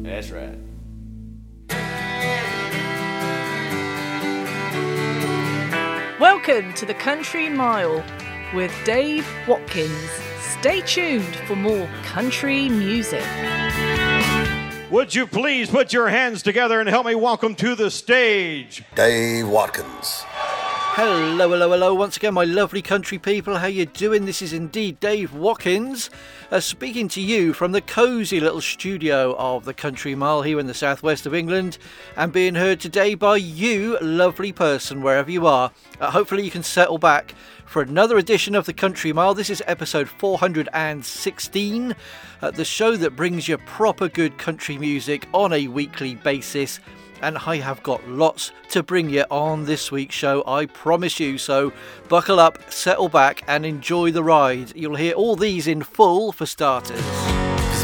That's right. Welcome to the Country Mile with Dave Watkins. Stay tuned for more country music. Would you please put your hands together and help me welcome to the stage Dave Watkins. Hello, hello, hello. Once again, my lovely country people. How you doing? This is indeed Dave Watkins, speaking to you from the cosy little studio of the Country Mile here in the southwest of England, and being heard today by you, lovely person, wherever you are. Hopefully you can settle back for another edition of the Country Mile. This is episode 416, the show that brings you proper good country music on a weekly basis. And I have got lots to bring you on this week's show, I promise you. So buckle up, settle back and enjoy the ride. You'll hear all these in full for starters.